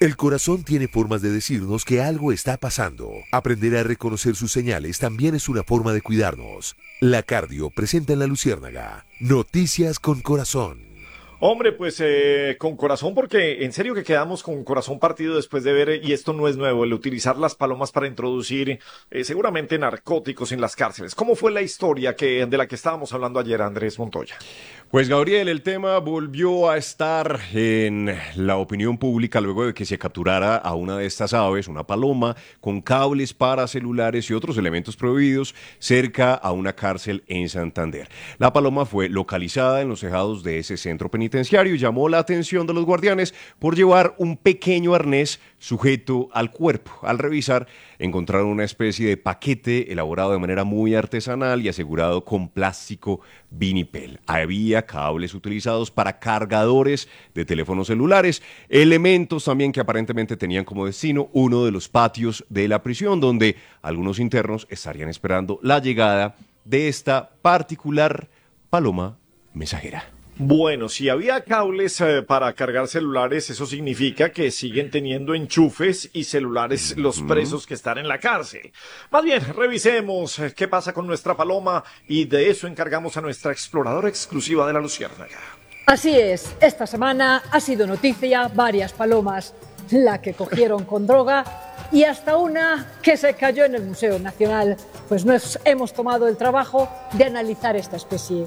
El corazón tiene formas de decirnos que algo está pasando. Aprender a reconocer sus señales también es una forma de cuidarnos. La Cardio presenta en La Luciérnaga Noticias con Corazón. Hombre, pues con corazón, porque en serio que quedamos con corazón partido después de ver, y esto no es nuevo, el utilizar las palomas para introducir seguramente narcóticos en las cárceles. ¿Cómo fue la historia de la que estábamos hablando ayer, Andrés Montoya? Pues Gabriel, el tema volvió a estar en la opinión pública luego de que se capturara a una de estas aves, una paloma, con cables para celulares y otros elementos prohibidos cerca a una cárcel en Santander. La paloma fue localizada en los tejados de ese centro penitenciario y llamó la atención de los guardianes por llevar un pequeño arnés sujeto al cuerpo. Al revisar, encontraron una especie de paquete elaborado de manera muy artesanal y asegurado con plástico vinipel. Había cables utilizados para cargadores de teléfonos celulares, elementos también que aparentemente tenían como destino uno de los patios de la prisión, donde algunos internos estarían esperando la llegada de esta particular paloma mensajera. Bueno, si había cables para cargar celulares, eso significa que siguen teniendo enchufes y celulares los presos que están en la cárcel. Más bien, revisemos qué pasa con nuestra paloma y de eso encargamos a nuestra exploradora exclusiva de La Luciérnaga. Así es, esta semana ha sido noticia varias palomas, la que cogieron con droga y hasta una que se cayó en el Museo Nacional, pues nos hemos tomado el trabajo de analizar esta especie.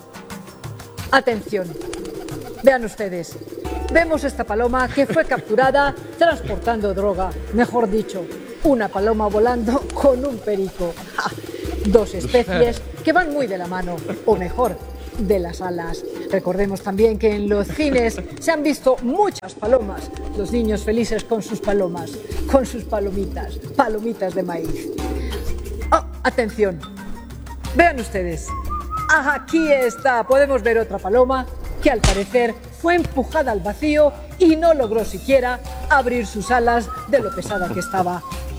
Atención, vean ustedes, vemos esta paloma que fue capturada transportando droga, mejor dicho, una paloma volando con un perico. ¡Ja! Dos especies que van muy de la mano, o mejor, de las alas. Recordemos también que en los cines se han visto muchas palomas, los niños felices con sus palomas, con sus palomitas, palomitas de maíz. Oh, atención, vean ustedes. Aquí está, podemos ver otra paloma que al parecer fue empujada al vacío y no logró siquiera abrir sus alas de lo pesada que estaba.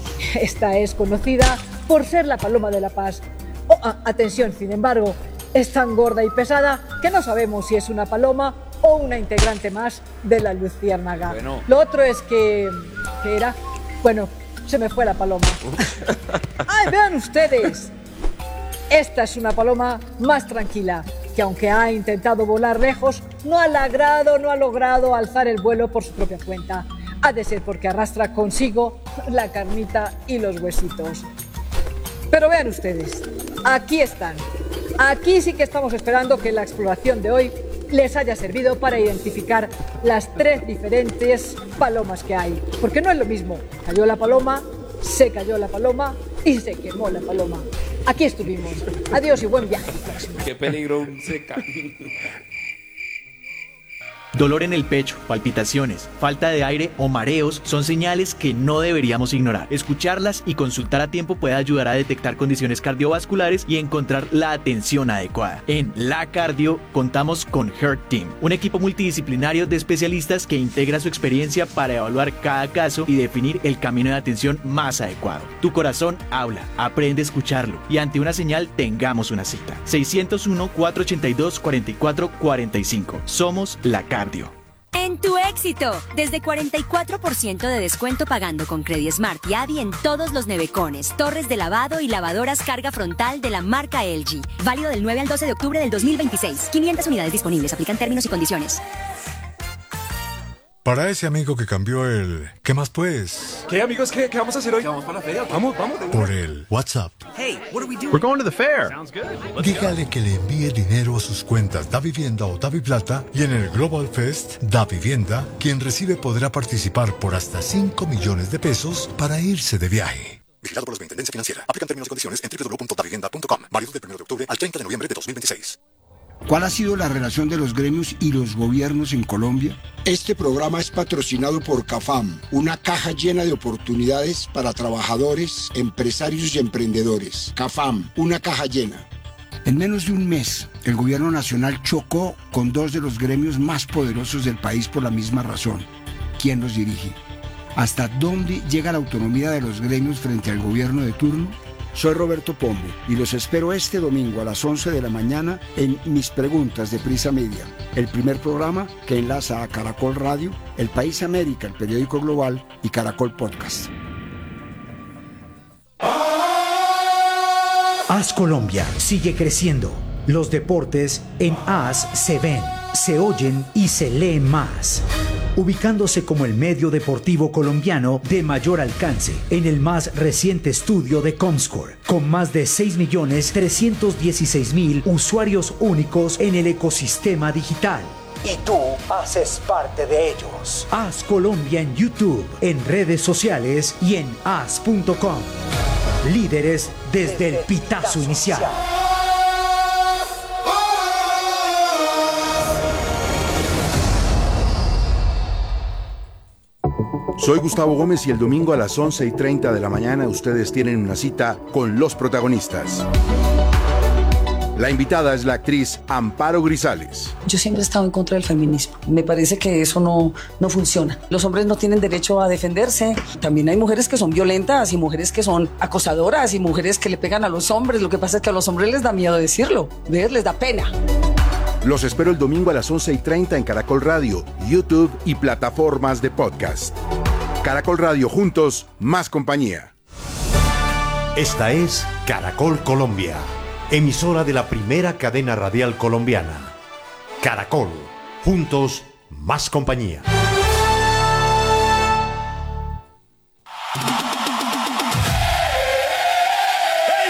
Esta es conocida por ser la paloma de la paz. Atención, sin embargo, es tan gorda y pesada que no sabemos si es una paloma o una integrante más de La Luciérnaga. Bueno. Lo otro es que... ¿qué era? Bueno, se me fue la paloma. ¡Ay, vean ustedes! Esta es una paloma más tranquila, que aunque ha intentado volar lejos, no ha logrado alzar el vuelo por su propia cuenta. Ha de ser porque arrastra consigo la carnita y los huesitos. Pero vean ustedes, aquí están. Aquí sí que estamos esperando que la exploración de hoy les haya servido para identificar las tres diferentes palomas que hay. Porque no es lo mismo, cayó la paloma, se cayó la paloma y se quemó la paloma. Aquí estuvimos. Adiós y buen viaje. Qué peligro seca. Dolor en el pecho, palpitaciones, falta de aire o mareos son señales que no deberíamos ignorar. Escucharlas y consultar a tiempo puede ayudar a detectar condiciones cardiovasculares y encontrar la atención adecuada. En La Cardio contamos con Heart Team, un equipo multidisciplinario de especialistas que integra su experiencia para evaluar cada caso y definir el camino de atención más adecuado. Tu corazón habla, aprende a escucharlo y ante una señal tengamos una cita. 601-482-4445. Somos La Cardio. En tu éxito, desde 44% de descuento pagando con CrediSmart y Adi en todos los nevecones, torres de lavado y lavadoras carga frontal de la marca LG. Válido del 9 al 12 de octubre del 2026. 500 unidades disponibles. Aplican términos y condiciones. Para ese amigo que cambió el... ¿Qué más pues? ¿Qué amigos? ¿Qué vamos a hacer hoy? ¿Vamos para la feria? Vamos. Por el WhatsApp. Hey, what are we doing? We're going to the fair. Sounds good. Dígale que le envíe dinero a sus cuentas DaVivienda o DaViPlata y en el Global Fest DaVivienda, quien recibe podrá participar por hasta 5 millones de pesos para irse de viaje. Vigilado por la Superintendencia Financiera. Aplican términos y condiciones en www.davivienda.com. Válido del 1 de octubre al 30 de noviembre de 2026. ¿Cuál ha sido la relación de los gremios y los gobiernos en Colombia? Este programa es patrocinado por CAFAM, una caja llena de oportunidades para trabajadores, empresarios y emprendedores. CAFAM, una caja llena. En menos de un mes, el gobierno nacional chocó con dos de los gremios más poderosos del país por la misma razón. ¿Quién los dirige? ¿Hasta dónde llega la autonomía de los gremios frente al gobierno de turno? Soy Roberto Pombo y los espero este domingo a las 11 de la mañana en Mis Preguntas de Prisa Media, el primer programa que enlaza a Caracol Radio, El País América, el periódico global, y Caracol Podcast. AS Colombia sigue creciendo. Los deportes en AS se ven, se oyen y se leen más. Ubicándose como el medio deportivo colombiano de mayor alcance en el más reciente estudio de Comscore, con más de 6.316.000 usuarios únicos en el ecosistema digital. Y tú haces parte de ellos. AS Colombia en YouTube, en redes sociales y en as.com. Líderes desde el pitazo inicial. Soy Gustavo Gómez y el domingo a las 11:30 de la mañana ustedes tienen una cita con los protagonistas. La invitada es la actriz Amparo Grisales. Yo siempre he estado en contra del feminismo. Me parece que eso no funciona. Los hombres no tienen derecho a defenderse. También hay mujeres que son violentas y mujeres que son acosadoras y mujeres que le pegan a los hombres. Lo que pasa es que a los hombres les da miedo decirlo. ¿Ves? Les da pena. Los espero el domingo a las 11:30 en Caracol Radio, YouTube y plataformas de podcast. Caracol Radio, juntos, más compañía. Esta es Caracol Colombia, emisora de la primera cadena radial colombiana. Caracol, juntos, más compañía.